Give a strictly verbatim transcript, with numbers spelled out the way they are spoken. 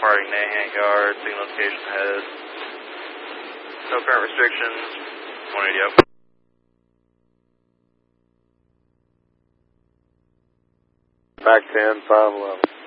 departing Nahant Yard, signal location ahead. No current restrictions, one eighty up. Back ten, five eleven.